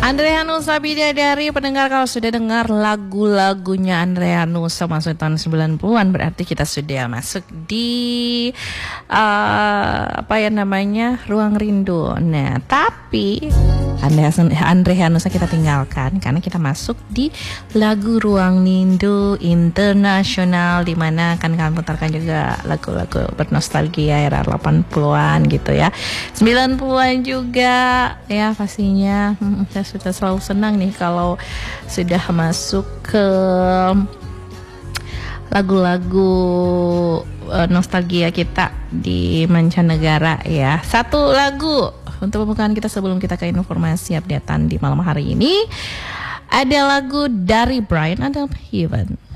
Andreanusa Bidadari, pendengar kalau sudah dengar lagu-lagunya Andreanusa masuk tahun 90-an berarti kita sudah masuk di ruang rindu. Nah, tapi Andreanusa kita tinggalkan karena kita masuk di lagu Ruang Rindu Internasional, di mana akan kami putarkan juga lagu-lagu bernostalgia era 80-an gitu ya. 90-an juga ya pastinya. Saya sudah selalu senang nih kalau sudah masuk ke lagu-lagu nostalgia kita di mancanegara ya. Satu lagu untuk pembukaan kita sebelum kita ke informasi updatean di malam hari ini, ada lagu dari Bryan Adams Heaven.